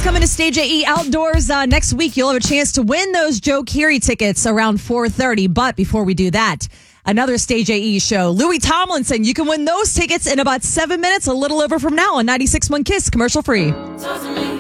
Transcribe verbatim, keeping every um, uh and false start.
coming to Stage A E Outdoors uh, next week. You'll have a chance to win those Joe Keery tickets around four thirty. But before we do that, another Stage A E show. Louis Tomlinson, you can win those tickets in about seven minutes, a little over from now on ninety-six point one Kiss, commercial free.